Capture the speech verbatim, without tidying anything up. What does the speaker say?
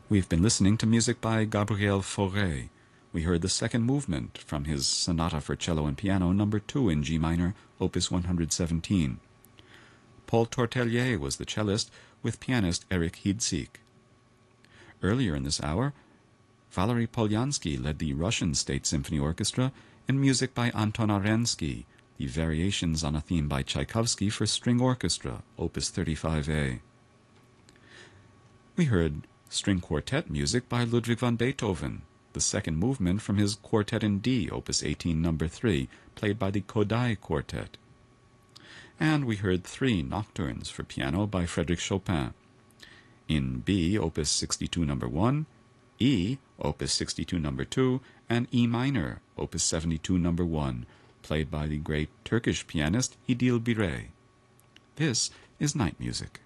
We've been listening to music by Gabriel Fauré. We heard the second movement from his Sonata for Cello and Piano number two in G minor, opus one hundred seventeen. Paul Tortelier was the cellist, with pianist Erich Hidsik. Earlier in this hour, Valery Polyansky led the Russian State Symphony Orchestra in music by Anton Arensky, the variations on a theme by Tchaikovsky for string orchestra, opus thirty-five A. We heard string quartet music by Ludwig van Beethoven, the second movement from his Quartet in D, opus eighteen, number three, played by the Kodály Quartet. And we heard three nocturnes for piano by Frédéric Chopin. In B, opus sixty-two, number one, E, opus sixty-two, number two, and E minor, opus seventy-two, number one, played by the great Turkish pianist Idil Birey. This is Night Music.